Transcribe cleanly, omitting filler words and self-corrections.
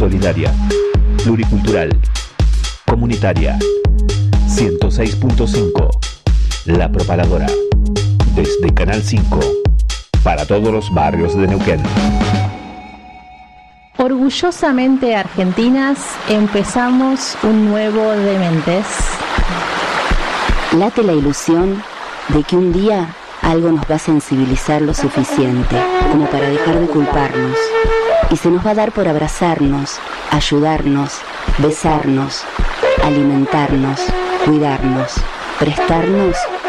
solidaria, pluricultural, comunitaria. 106.5, La Propagadora. Desde Canal 5, para todos los barrios de Neuquén. Orgullosamente argentinas, empezamos un nuevo Dementes. Late la ilusión de que un día algo nos va a sensibilizar lo suficiente como para dejar de culparnos, y se nos va a dar por abrazarnos, ayudarnos, besarnos, alimentarnos, cuidarnos, prestarnos